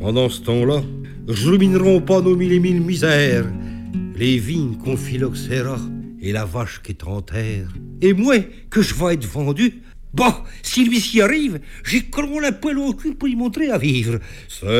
Pendant ce temps-là, je ruminerons pas nos mille et mille misères, les vignes qu'on phylloxéra et la vache qui est en terre. Et moi, que je vais être vendu, bon, si lui s'y arrive, j'ai collant la poêle au cul pour lui montrer à vivre.